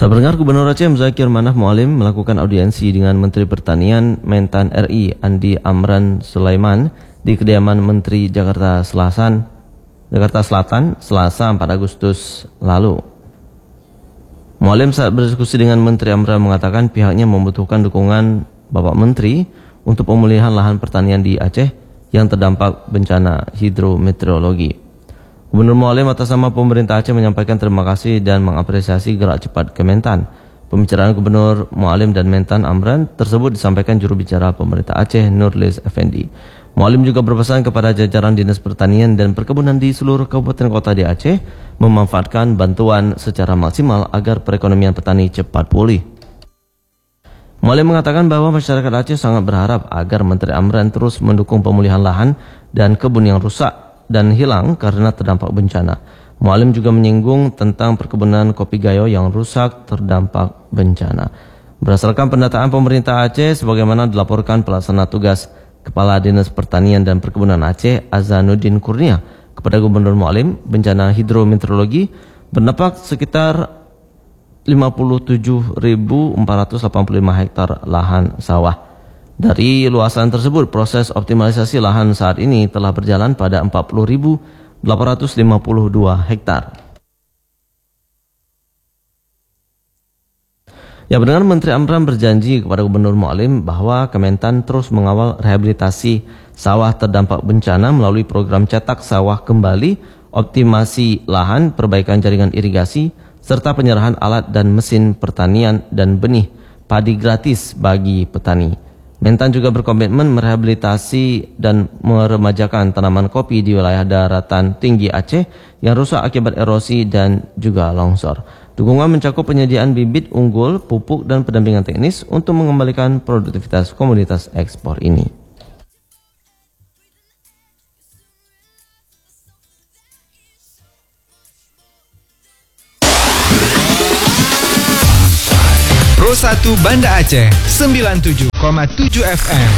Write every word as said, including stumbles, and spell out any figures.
Sahabat Gubernur Aceh Muzakir Manaf Mualim melakukan audiensi dengan Menteri Pertanian Mentan R I Andi Amran Sulaiman di kediaman Menteri Jakarta Selatan, Jakarta Selatan Selasa empat Agustus lalu. Mualim saat berdiskusi dengan Menteri Amran mengatakan pihaknya membutuhkan dukungan Bapak Menteri untuk pemulihan lahan pertanian di Aceh yang terdampak bencana hidrometeorologi. Gubernur Mualim atas nama pemerintah Aceh menyampaikan terima kasih dan mengapresiasi gerak cepat Kementan. Pembicaraan Gubernur Mualim dan Mentan Amran tersebut disampaikan juru bicara pemerintah Aceh Nurlis Effendi. Mualim juga berpesan kepada jajaran Dinas Pertanian dan Perkebunan di seluruh kabupaten kota di Aceh memanfaatkan bantuan secara maksimal agar perekonomian petani cepat pulih. Mualim mengatakan bahwa masyarakat Aceh sangat berharap agar Menteri Amran terus mendukung pemulihan lahan dan kebun yang rusak dan hilang karena terdampak bencana. Mualim juga menyinggung tentang perkebunan kopi gayo yang rusak terdampak bencana. Berdasarkan pendataan pemerintah Aceh sebagaimana dilaporkan pelaksana tugas Kepala Dinas Pertanian dan Perkebunan Aceh Azanuddin Kurnia kepada Gubernur Mualim, bencana hidrometeorologi berdampak sekitar lima puluh tujuh ribu empat ratus delapan puluh lima hektar lahan sawah. Dari luasan tersebut, proses optimalisasi lahan saat ini telah berjalan pada empat puluh ribu delapan ratus lima puluh dua hektar. Ya, mendengar Menteri Amran berjanji kepada Gubernur Mualim bahwa Kementan terus mengawal rehabilitasi sawah terdampak bencana melalui program cetak sawah kembali, optimasi lahan, perbaikan jaringan irigasi, serta penyerahan alat dan mesin pertanian dan benih padi gratis bagi petani. Mentan juga berkomitmen merehabilitasi dan meremajakan tanaman kopi di wilayah daratan tinggi Aceh yang rusak akibat erosi dan juga longsor. Dukungan mencakup penyediaan bibit unggul, pupuk, dan pendampingan teknis untuk mengembalikan produktivitas komoditas ekspor ini. Pro satu Banda Aceh sembilan puluh tujuh koma tujuh F M.